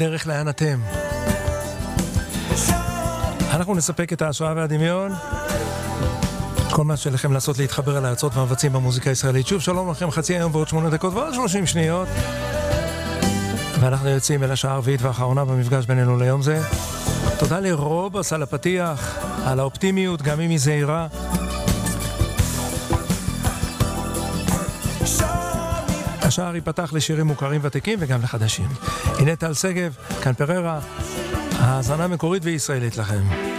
דרך לאן אתם. אנחנו נספק את ההשראה והדמיון. כל מה שלכם לעשות להתחבר על הארצות והמבצעים במוזיקה הישראלית. שוב, שלום לכם, חצי היום ועוד 8 דקות ועוד 30 שניות. ואנחנו יוצאים אל השעה הרביעית והאחרונה במפגש בינינו ליום זה. תודה לרובוס על הפתיח, על האופטימיות, גם אם היא זהירה. השער ייפתח לשירים מוכרים ותיקים וגם לחדשים. הנה טל סגב, כאן פררה, האזנה מקורית וישראלית לכם.